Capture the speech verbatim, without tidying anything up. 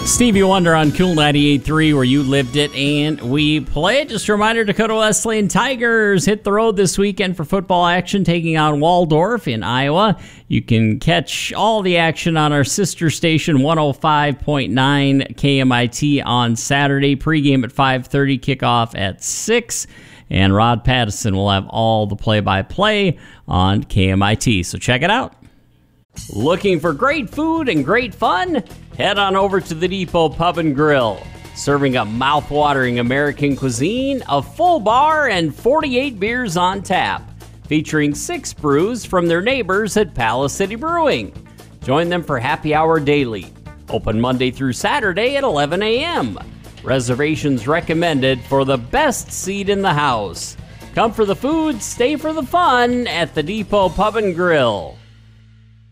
Stevie Wonder on Cool ninety-eight point three, where you lived it and we play it. Just a reminder, Dakota Wesleyan Tigers hit the road this weekend for football action, taking on Waldorf in Iowa. You can catch all the action on our sister station, one oh five point nine K M I T, on Saturday. Pregame at five thirty, kickoff at six. And Rod Pattison will have all the play-by-play on K M I T, so check it out. Looking for great food and great fun? Head on over to the Depot Pub and Grill. Serving up mouth-watering American cuisine, a full bar, and forty-eight beers on tap. Featuring six brews from their neighbors at Palace City Brewing. Join them for happy hour daily. Open Monday through Saturday at eleven a.m. Reservations recommended for the best seat in the house. Come for the food, stay for the fun at the Depot Pub and Grill.